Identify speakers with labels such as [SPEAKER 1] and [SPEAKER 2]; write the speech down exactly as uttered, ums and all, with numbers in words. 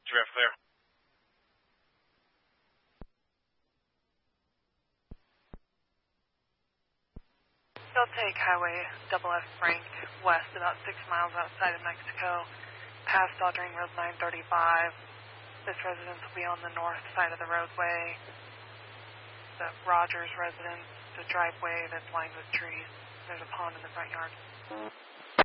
[SPEAKER 1] Direct clear.
[SPEAKER 2] They'll take Highway double F Frank west about six miles outside of Mexico, past Dodgering Road nine thirty-five. This residence will be on the north side of the roadway. The Rogers residence, the driveway that's lined with trees. There's a pond in the front yard.